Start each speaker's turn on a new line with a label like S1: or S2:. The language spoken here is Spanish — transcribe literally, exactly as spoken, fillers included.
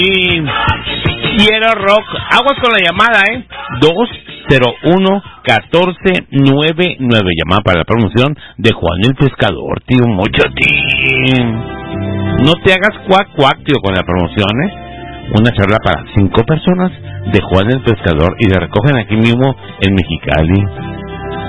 S1: Y quiero rock. Aguas con la llamada, ¿eh? dos cero uno, uno cuatro nueve nueve. Llamada para la promoción de Juan el Pescador, tío. Mochotín. No te hagas cuac cuac, tío, con la promoción, ¿eh? Una charla para cinco personas de Juan el Pescador y le recogen aquí mismo en Mexicali.